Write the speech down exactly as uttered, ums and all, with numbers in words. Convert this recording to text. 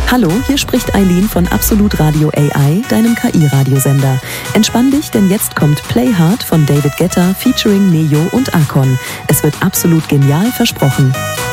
Hallo, hier spricht Eileen von Absolut Radio A I, deinem K I-Radiosender. Entspann dich, denn jetzt kommt Play Hard von David Guetta featuring Neo und Akon. Es wird absolut genial, versprochen.